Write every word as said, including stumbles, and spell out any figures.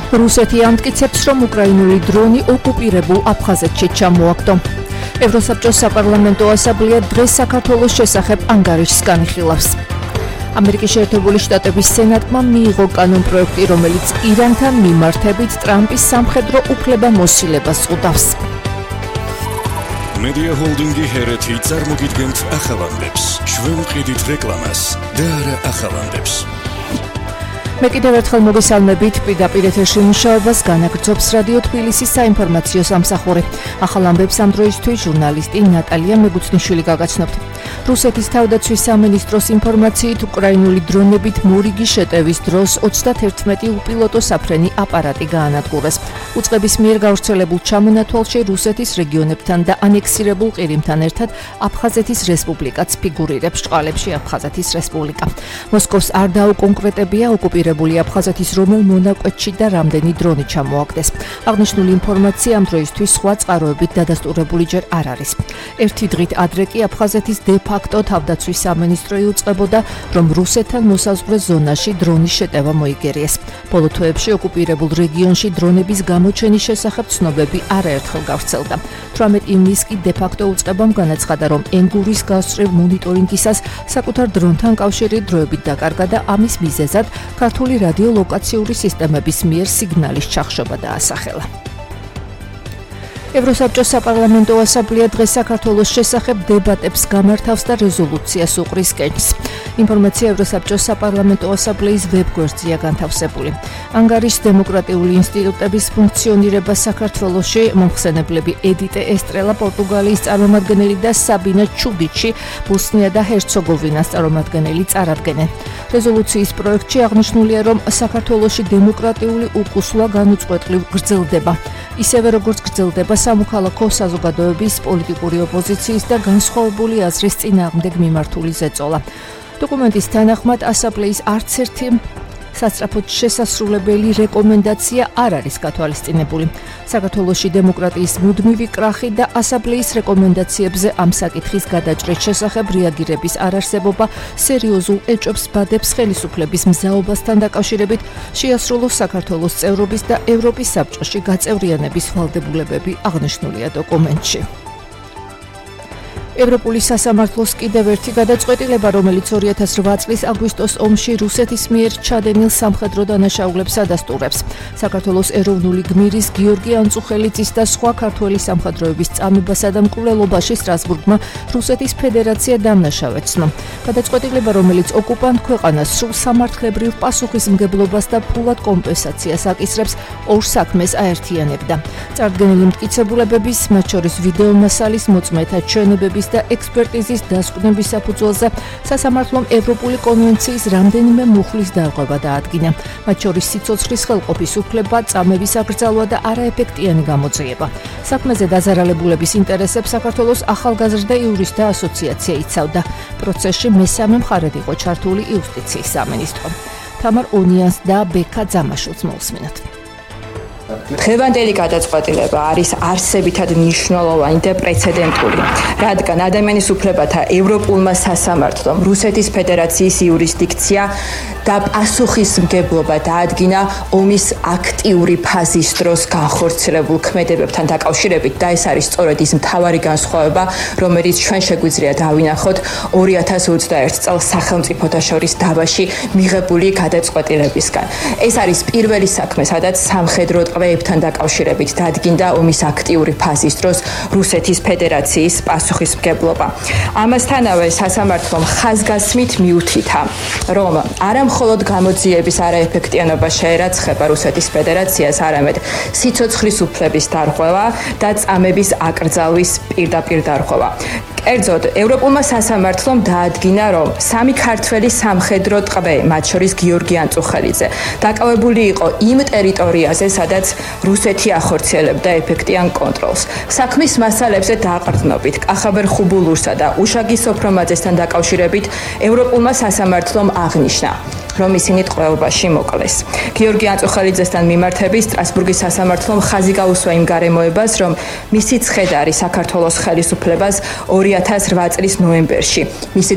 რუსეთი ამტკიცებს, რომ უკრაინული დრონი ოკუპირებულ აფხაზეთში ჩამოაგდო. ევროსაბჭოს საპარლამენტო ასამბლეა დღეს საქართველოს შესახებ ანგარიშს განიხილავს. ამერიკის შეერთებული შტატების სენატმა მიიღო კანონპროექტი, რომელიც ირანთან მიმართებით ტრამპის სამხედრო უფლებამოსილებას ზღუდავს. Media Holdingi ჰერეთი წარმოგიდგენთ ახალამდებს. ჩვენ ვყიდით რეკლამას და არა ახალამდებს. მე კიდევ ერთხელ მოგესალმებით, პირდაპირ ეთერში მუშაობას განაგრძობს რადიო თბილისის საინფორმაციო სამსახური. ახალ ამბებს ამ დროისთვის ჟურნალისტი ნატალია მეგუცნიშვილი გაგაცნობთ. რუსეთის თავდაცვის სამინისტროს ინფორმაციით, უკრაინული დრონებით მორიგი შეტევის დროს ოცდაათერთმეტი უპილოტო საფრენი აპარატი გაანადგურეს. უწყების მიერ გავრცელებულ ჩამონათვალში რუსეთის რეგიონებთან და ანექსირებულ ყირიმთან ერთად აფხაზეთის რესპუბლიკაც ფიგურირებს ჭყალებში. აფხაზეთის რესპუბლიკა. მოსკოვს არ დაუკონკრეტებია ოკუპირებული აფხაზეთის რომელ მონაკვეთში და რამდენი დრონი ჩამოაგდეს. აღნიშნული ინფორმაცია ამ დროისთვის სხვა წყაროებით დადასტურებული ჯერ არ არის. ერთი დღით ადრე კი აფხაზეთის დე-ფაქტო თავდაცვის სამინისტრო იუწყებოდა, რომ რუსეთთან მოსაზღვრე ზონაში დრონის შეტევა მოიგერიეს. ბოლო თვეებში ოკუპირებულ რეგიონში დრონების გამოჩენის შესახებ ცნობები არაერთხელ გავრცელდა. თვრამეტ ივნისს კი დე-ფაქტო უწყებამ განაცხადა, რომ ენგურის გასწრებ მონიტორინგისას საკუთარ დრონთან კავშირი დროებით დაკარგა და ამის მიზეზად ქართული რადიოლოკაციური სისტემების მიერ სიგნალის ჩახშობა დაასახელა. ევროსაბჭოს საპარლამენტო ასამბლეა დღეს საქართველოს შესახებ დებატებს გამართავს და რეზოლუციას უყრის კენჭს. ინფორმაცია ევროსაბჭოს საპარლამენტო ასამბლეის ვებგვერდზეა განთავსებული. ანგარიშს დემოკრატიული ინსტიტუტების ფუნქციონირება საქართველოში მომხსენებლები ედიტე ესტრელა პორტუგალიის წარმომადგენელი და საბინა ჩუდიჩი ბოსნია და ჰერცეგოვინას წარმომადგენელი წარადგენენ. რეზოლუციის პროექტში აღნიშნულია, რომ საქართველოში დემოკრატიული უკუსვა განუწყვეტლივ გრძელდება. ისევე როგორც გრძელდება სამოქალაქო საზოგადოების, პოლიტიკური ოპოზიციის და განსხვავებული აზრის წინააღმდეგ მიმართული ზეწოლა. დოკუმენტის თანახმად ასამბლეის არც ერთი სასწრაფოდ შესასრულებელი რეკომენდაცია არ არის გათვალისწინებული. საქართველოში დემოკრატიის მუდმივი კრახი და ასამბლეის რეკომენდაციებზე ამ საკითხის გადაჭრის შესახებ რეაგირების არარსებობა სერიოზულ ეჭვებს ბადებს ხელისუფლების მზაობასთან დაკავშირებით შეასრულოს საქართველოს წევრობის და ევროპის საბჭოში გაწევრიანების ვალდებულებები აღნიშნულია დოკუმენტში. ევროპული სასამართლოს კიდევ ერთი გადაწყვეტილება, რომელიც ორი ათას რვა წლის აგვისტოს ომში რუსეთის მიერ ჩადენილ სამხედრო დანაშაულებს ადასტურებს. საქართველოს ეროვნული გმირის გიორგი ანწუხელიძის და სხვა ქართველი სამხედროების წამებასა და მკვლელობაში სტრასბურგმა რუსეთის ფედერაცია დამნაშავე ცნო. გადაწყვეტილება, რომელიც ოკუპანტ ქვეყანას სრულ სამართლებრივ პასუხისმგებლობას და ფულად კომპენსაციას აკისრებს, ორ საქმეს აერთიანებდა. წარდგენილი მტკიცებულებების, მათ შორის ვიდეომასალის მოწმეთა ჩვენებების და ექსპერტიზის დასკვნების საფუძველზე სასამართლომ ევროპული კონვენციის რამდენიმე მუხლის დარღვევა დაადგინა, მათ შორის სიცოცხლის ხელყოფის უფლება, წამების აკრძალვა და არაეფექტიანი გამოძიება. საქმეზე დაზარალებულების ინტერესებს საქართველოს ახალგაზრდა იურისტთა ასოციაცია იცავდა. პროცესში მესამე მხარედ იყო ჩართული იუსტიციის სამინისტრო. თამარ ონიანს და ბექა ძამაშვილს მოვსმინოთ. დღევანდელი გადაწყვეტილება არის არსებითად მნიშვნელოვანი და პრეცედენტული, რადგან ადამიანის უფლებათა ევროპულმა სასამართლომ რუსეთის ფედერაციის იურისდიქცია და პასუხისმგებლობა დაადგინა ომის აქტიური ფაზის დროს განხორციელებულ ქმედებებთან დაკავშირებით და ეს არის სწორედ ის მთავარი განსხვავება, რომელიც ჩვენ შეგვიძლია დავინახოთ ორი ათას ოცდაერთ წელს სახელმწიფოთა შორის დავაში მიღებული გადაწყვეტილებისგან. ეს არის პირველი საქმე, სადაც სამხედრო ტყვეებთან დაკავშირებით დადგინდა ომის აქტიური ფაზის დროს რუსეთის ფედერაციის პასუხისმგებლობა. ამასთანავე სასამართლომ ხაზგასმით მიუთითა, რომ არა მხოლოდ გამოძიების არაეფექტიანობა შეერაცხება რუსეთის ფედერაციას, არამედ სიცოცხლის უფლების დარღვევა და წამების აკრძალვის პირდაპირ დარღვევა. კერძოდ, ევროპულმა სასამართლომ დაადგინა, რომ სამი ქართველი სამხედრო ტყვე, მათ შორის გიორგი ანწუხელიძე, დაკავებული იყო იმ ტერიტორიაზე, სადაც რუსეთი ახორციელებდა ეფექტიან კონტროლს. საქმის მასალებზე დააყრდნობით კახაბერ ხუბულურსა და უშაგის სოფრომაძესთან დაკავშირებით ევროპულმა სასამართლომ აღნიშნა, რომ ისინი ტყვეობაში მოკლეს. გიორგი ანწუხელიძესთან მიმართების სტრასბურგის სასამართლომ ხაზი გაუსვა იმ გარემოებას, რომ მისი ცხედარი საქართველოს ხელისუფლებას ორი ათას რვა წლის ნოემბერში მისი